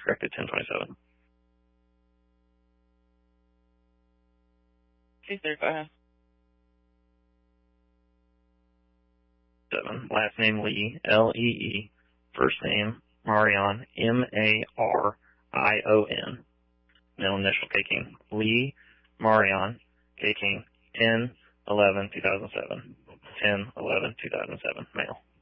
corrected 10/27. Okay, sir, go ahead. 7. Last name Lee, L-E-E. First name Marion, M-A-R-I-O-N. Middle initial K King. Lee Marion, K King, 10/11/2007. 10/11/2007. Male.